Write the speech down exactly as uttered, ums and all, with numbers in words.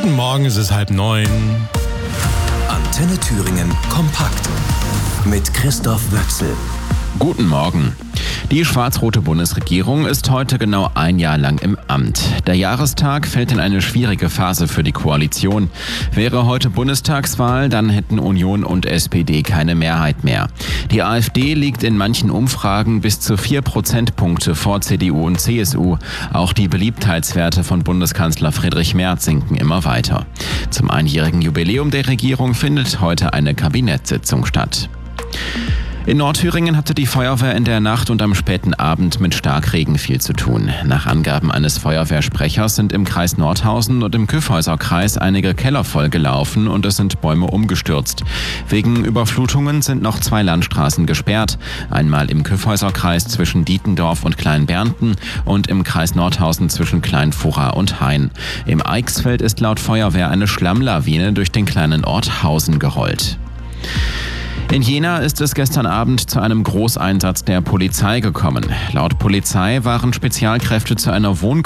Guten Morgen, es ist halb neun. Antenne Thüringen kompakt mit Christoph Wöchsel. Guten Morgen. Die schwarz-rote Bundesregierung ist heute genau ein Jahr lang im Amt. Der Jahrestag fällt in eine schwierige Phase für die Koalition. Wäre heute Bundestagswahl, dann hätten Union und S P D keine Mehrheit mehr. Die AfD liegt in manchen Umfragen bis zu vier Prozentpunkte vor C D U und C S U. Auch die Beliebtheitswerte von Bundeskanzler Friedrich Merz sinken immer weiter. Zum einjährigen Jubiläum der Regierung findet heute eine Kabinettssitzung statt. In Nordthüringen hatte die Feuerwehr in der Nacht und am späten Abend mit Starkregen viel zu tun. Nach Angaben eines Feuerwehrsprechers sind im Kreis Nordhausen und im Kyffhäuserkreis einige Keller vollgelaufen und es sind Bäume umgestürzt. Wegen Überflutungen sind noch zwei Landstraßen gesperrt. Einmal im Kyffhäuserkreis zwischen Dietendorf und Kleinbernten und im Kreis Nordhausen zwischen Kleinfurra und Hain. Im Eichsfeld ist laut Feuerwehr eine Schlammlawine durch den kleinen Ort Hausen gerollt. In Jena ist es gestern Abend zu einem Großeinsatz der Polizei gekommen. Laut Polizei waren Spezialkräfte zu einer Wohngruppe